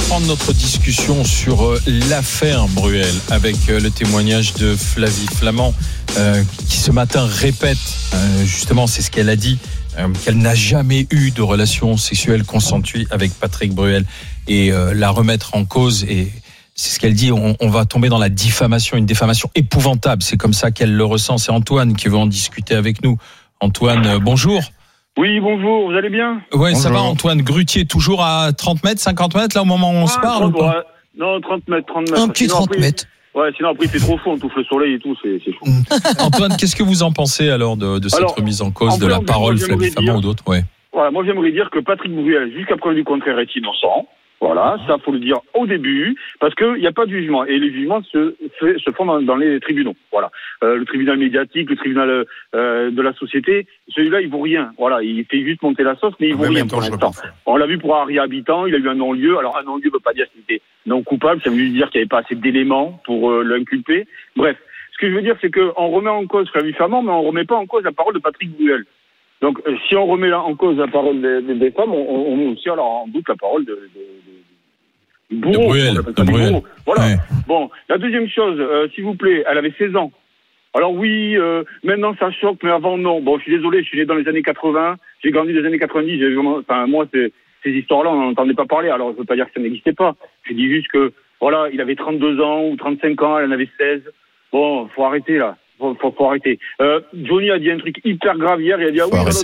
reprendre notre discussion sur l'affaire Bruel avec le témoignage de Flavie Flament qui ce matin répète, justement c'est ce qu'elle a dit, qu'elle n'a jamais eu de relation sexuelle consentie avec Patrick Bruel et la remettre en cause, et c'est ce qu'elle dit, on va tomber dans la diffamation, une diffamation épouvantable, c'est comme ça qu'elle le ressent. C'est Antoine qui veut en discuter avec nous. Antoine, bonjour. Oui, bonjour, vous allez bien ? Ouais, ça va Antoine. Grutier, toujours à 30 mètres, 50 mètres, là au moment où on se parle 30, ouais. Non, 30 mètres. Un petit 30 mètres. Ouais, sinon après il fait trop chaud, on touche le soleil et tout, c'est chaud. Antoine, qu'est-ce que vous en pensez alors de cette remise en cause de la parole Flavie Flament ou d'autres ? Ouais. Voilà, moi j'aimerais dire que Patrick Bruel, jusqu'à preuve du contraire, est innocent. Voilà, ça faut le dire au début, parce qu'il n'y a pas de jugement, et les jugements se font dans les tribunaux. Voilà, le tribunal médiatique, le tribunal de la société, celui-là il vaut rien. Voilà, il fait juste monter la sauce, mais il vaut rien pour l'instant. On l'a vu pour Harry Habitant, il a eu un non-lieu. Alors un non-lieu ne veut pas dire qu'il était non coupable, ça veut juste dire qu'il n'y avait pas assez d'éléments pour l'inculper. Bref, ce que je veux dire, c'est qu'on remet en cause Flavie Flament, mais on ne remet pas en cause la parole de Patrick Bruel. Donc, si on remet en cause la parole des femmes, on met aussi alors en doute la parole de bourreau. De Bruel. Voilà. Ouais. Bon, la deuxième chose, s'il vous plaît, elle avait 16 ans. Alors oui, maintenant ça choque, mais avant non. Bon, je suis désolé, je suis né dans les années 80, j'ai grandi dans les années 90, moi, ces histoires-là, on n'en entendait pas parler. Alors, je veux pas dire que ça n'existait pas. Je dis juste que, voilà, il avait 32 ans ou 35 ans, elle en avait 16. Bon, faut arrêter, là. Faut arrêter. Johnny a dit un truc hyper grave hier. Il a dit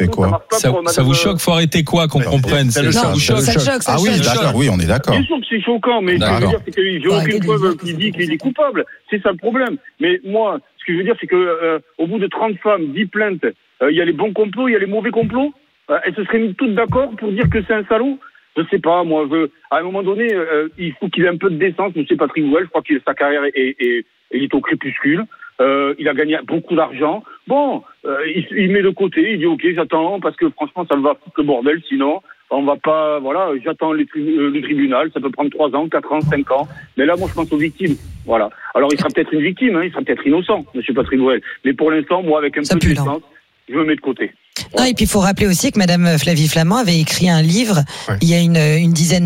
ça vous choque, faut arrêter quoi qu'on comprenne. Ça vous choque. Ah oui, d'accord, oui, on est d'accord. Bien sûr que c'est choquant, mais ce que je veux dire, c'est que j'ai aucune preuve qui dit qu'il est coupable. C'est ça le problème. Mais moi, ce que je veux dire, c'est que au bout de 30 femmes, 10 plaintes, il y a les bons complots, il y a les mauvais complots. Elles se seraient mis toutes d'accord pour dire que c'est un salaud. Je sais pas, moi, à un moment donné, il faut qu'il ait un peu de décence. M. Patrick Bruel, je crois que sa carrière est au crépuscule. Il a gagné beaucoup d'argent. Bon, il met de côté, il dit ok, j'attends, parce que franchement, ça me va foutre le bordel, sinon, on va pas, voilà, j'attends le tribunal, ça peut prendre 3 ans, 4 ans, 5 ans. Mais là, moi, je pense aux victimes. Voilà. Alors, il sera peut-être une victime, il sera peut-être innocent, M. Patrick Bruel. Mais pour l'instant, moi, avec un peu de distance, je me mets de côté. Non, et puis il faut rappeler aussi que Madame Flavie Flament avait écrit un livre il y a une dizaine